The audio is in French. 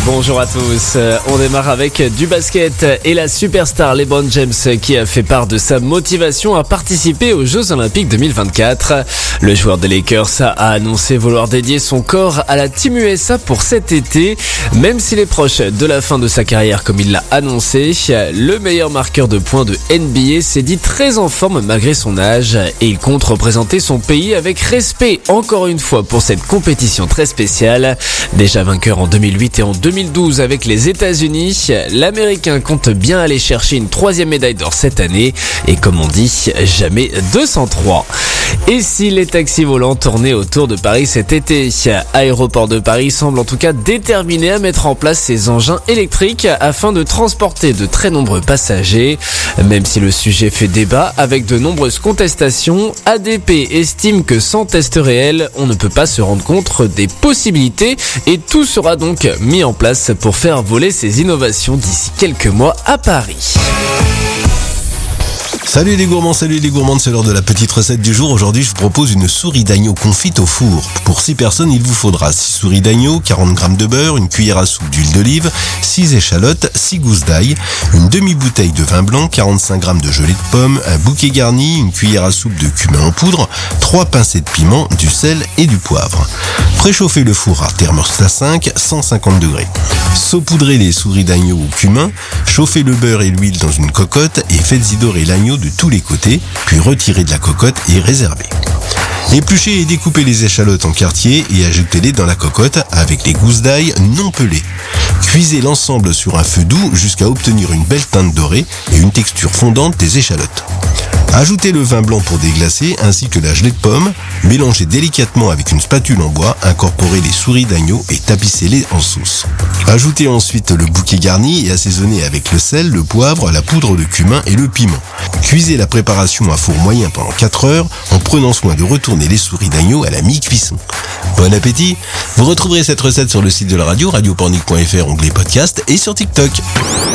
Bonjour à tous, on démarre avec du basket et la superstar LeBron James qui a fait part de sa motivation à participer aux Jeux Olympiques 2024. Le joueur des Lakers a annoncé vouloir dédier son corps à la Team USA pour cet été. Même s'il est proche de la fin de sa carrière comme il l'a annoncé, le meilleur marqueur de points de NBA s'est dit très en forme malgré son âge et il compte représenter son pays avec respect encore une fois pour cette compétition très spéciale. Déjà vainqueur en 2008 et en 2012 avec les États-Unis, l'Américain compte bien aller chercher une troisième médaille d'or cette année et comme on dit, jamais 203. Et si les taxis volants tournaient autour de Paris cet été, Aéroport de Paris semble en tout cas déterminé à mettre en place ces engins électriques afin de transporter de très nombreux passagers. Même si le sujet fait débat avec de nombreuses contestations, ADP estime que sans test réel, on ne peut pas se rendre compte des possibilités et tout sera donc mis en place pour faire voler ces innovations d'ici quelques mois à Paris. Salut les gourmands, c'est l'heure de la petite recette du jour. Aujourd'hui, je vous propose une souris d'agneau confite au four. Pour 6 personnes, il vous faudra 6 souris d'agneau, 40 g de beurre, une cuillère à soupe d'huile d'olive, 6 échalotes, 6 gousses d'ail, une demi-bouteille de vin blanc, 45 g de gelée de pomme, un bouquet garni, une cuillère à soupe de cumin en poudre, 3 pincées de piment, du sel et du poivre. Préchauffez le four à thermostat 5, 150 degrés. Saupoudrez les souris d'agneau au cumin, chauffez le beurre et l'huile dans une cocotte et faites-y dorer l'agneau de tous les côtés, puis retirez de la cocotte et réservez. Épluchez et découpez les échalotes en quartiers et ajoutez-les dans la cocotte avec les gousses d'ail non pelées. Cuisez l'ensemble sur un feu doux jusqu'à obtenir une belle teinte dorée et une texture fondante des échalotes. Ajoutez le vin blanc pour déglacer ainsi que la gelée de pomme, mélangez délicatement avec une spatule en bois, incorporez les souris d'agneau et tapissez-les en sauce. Ajoutez ensuite le bouquet garni et assaisonnez avec le sel, le poivre, la poudre de cumin et le piment. Cuisez la préparation à four moyen pendant 4 heures en prenant soin de retourner les souris d'agneau à la mi-cuisson. Bon appétit! Vous retrouverez cette recette sur le site de la radio, radiopornic.fr, onglet podcast et sur TikTok.